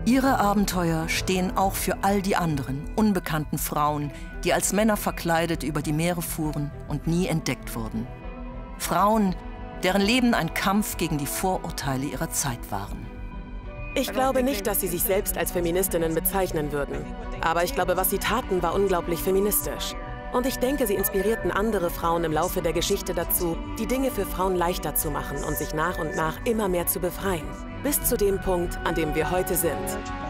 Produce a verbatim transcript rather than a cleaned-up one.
Ihre Abenteuer stehen auch für all die anderen, unbekannten Frauen, die als Männer verkleidet über die Meere fuhren und nie entdeckt wurden. Frauen, deren Leben ein Kampf gegen die Vorurteile ihrer Zeit waren. Ich glaube nicht, dass sie sich selbst als Feministinnen bezeichnen würden. Aber ich glaube, was sie taten, war unglaublich feministisch. Und ich denke, sie inspirierten andere Frauen im Laufe der Geschichte dazu, die Dinge für Frauen leichter zu machen und sich nach und nach immer mehr zu befreien. Bis zu dem Punkt, an dem wir heute sind.